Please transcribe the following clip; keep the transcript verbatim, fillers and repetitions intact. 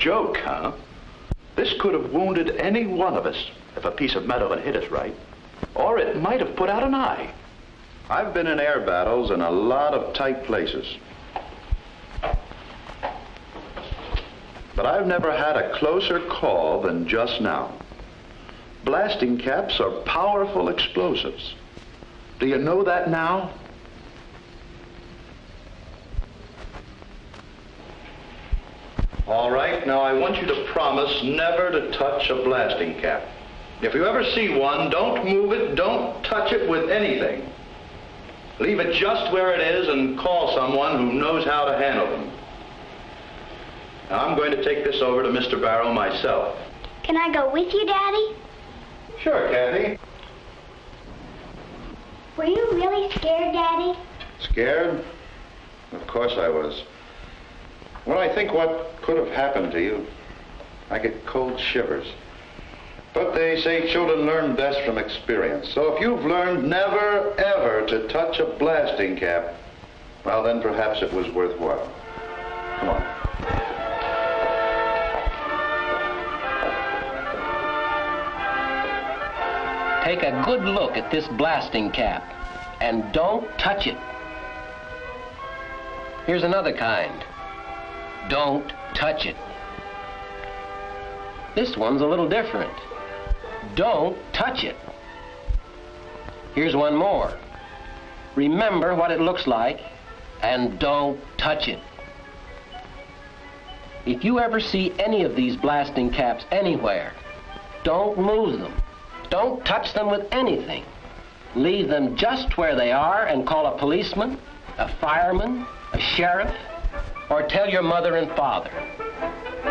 Joke, huh? This could have wounded any one of us if a piece of metal had hit us right. Or it might have put out an eye. I've been in air battles in a lot of tight places. But I've never had a closer call than just now. Blasting caps are powerful explosives. Do you know that now? All right, now I want you to promise never to touch a blasting cap. If you ever see one, don't move it, don't touch it with anything. Leave it just where it is and call someone who knows how to handle them. Now, I'm going to take this over to Mister Barrow myself. Can I go with you, Daddy? Sure, Kathy. Were you really scared, Daddy? Scared? Of course I was. When I think what could have happened to you, I get cold shivers. But they say children learn best from experience. So if you've learned never, ever to touch a blasting cap, well, then perhaps it was worthwhile. Come on. Take a good look at this blasting cap and don't touch it. Here's another kind. Don't touch it. This one's a little different. Don't touch it. Here's one more. Remember what it looks like and don't touch it. If you ever see any of these blasting caps anywhere, don't move them. Don't touch them with anything. Leave them just where they are and call a policeman, a fireman, a sheriff, or tell your mother and father.